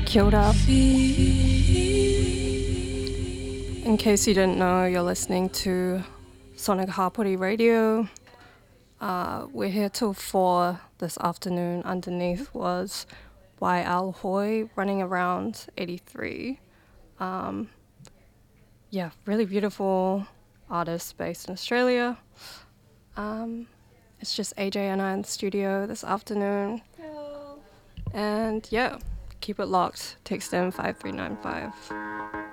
Kia ora. In case you didn't know, you're listening to Sonic Hapori Radio. We're here till 4 this afternoon. Underneath was YL Hoy running around 83. Yeah, really beautiful artist based in Australia. It's just AJ and I in the studio this afternoon. Hello. And yeah, keep it locked. Text in 5395.